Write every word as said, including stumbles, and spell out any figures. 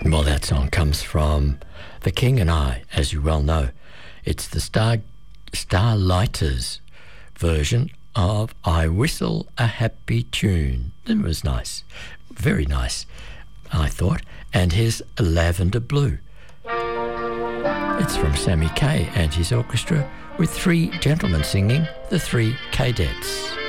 Well, that song comes from The King and I, as you well know. It's the Star Starlighters version of I Whistle a Happy Tune. It was nice, very nice, I thought. And here's Lavender Blue. It's from Sammy Kaye and his orchestra with three gentlemen singing, the Three Cadets.